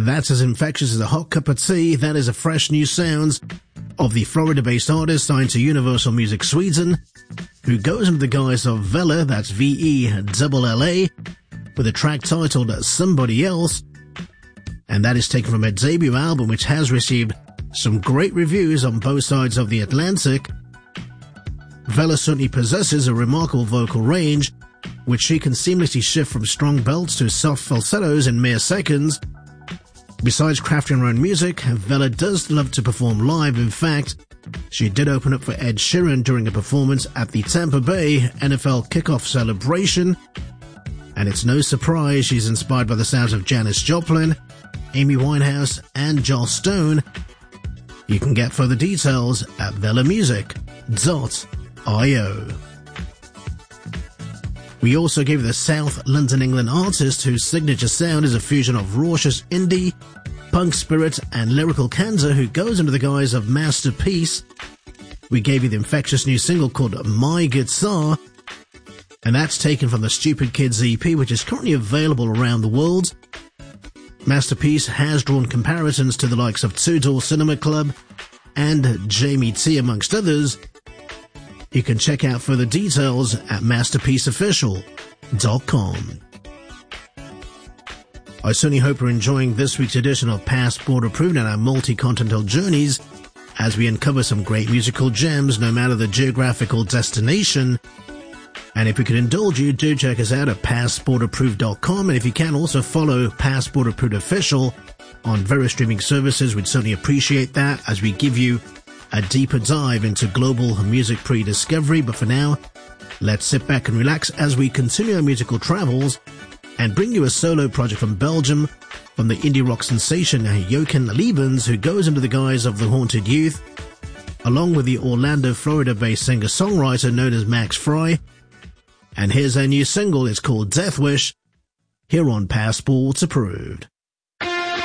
That's as infectious as a hot cup of tea. That is a fresh new sounds of the Florida-based artist signed to Universal Music Sweden, who goes under the guise of Vella, that's V-E-L-L-A, with a track titled Somebody Else, and that is taken from her debut album, which has received some great reviews on both sides of the Atlantic. Vella certainly possesses a remarkable vocal range, which she can seamlessly shift from strong belts to soft falsettos in mere seconds. Besides crafting her own music, Vella does love to perform live. In fact, she did open up for Ed Sheeran during a performance at the Tampa Bay NFL kickoff celebration. And it's no surprise she's inspired by the sounds of Janis Joplin, Amy Winehouse, and Joss Stone. You can get further details at vellamusic.io. We also gave you the South London, England artist whose signature sound is a fusion of raucous indie, punk spirit, and lyrical candor, who goes under the guise of Masterpiece. We gave you the infectious new single called My Guitar, and that's taken from the Stupid Kids EP, which is currently available around the world. Masterpiece has drawn comparisons to the likes of Two Door Cinema Club and Jamie T, amongst others. You can check out further details at masterpieceofficial.com. I certainly hope you're enjoying this week's edition of Passport Approved and our multi-continental journeys as we uncover some great musical gems no matter the geographical destination. And if we could indulge you, do check us out at passportapproved.com, and if you can, also follow Passport Approved Official on various streaming services. We'd certainly appreciate that as we give you a deeper dive into global music pre-discovery. But for now, let's sit back and relax as we continue our musical travels and bring you a solo project from Belgium from the indie rock sensation Jochen Liebens, who goes under the guise of The Haunted Youth, along with the Orlando, Florida-based singer-songwriter known as Max Fry. And here's their new single. It's called Death Wish, here on Passport Approved.